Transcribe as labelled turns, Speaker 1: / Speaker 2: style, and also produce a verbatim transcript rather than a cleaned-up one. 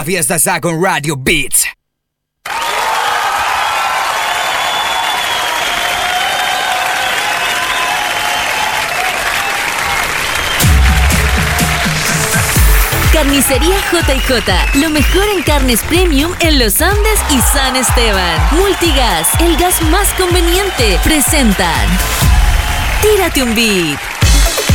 Speaker 1: Fiesta está con Radio Beats.
Speaker 2: Carnicería J y J, lo mejor en carnes premium en Los Andes y San Esteban. Multigas, el gas más conveniente, presentan Tírate un beat.